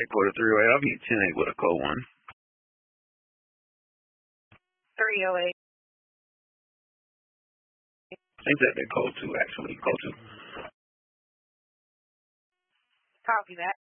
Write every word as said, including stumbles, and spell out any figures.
Quarter three oh eight. I'll be ten eight with a code one. three oh eight. I think that they code two actually. Code two. Copy that.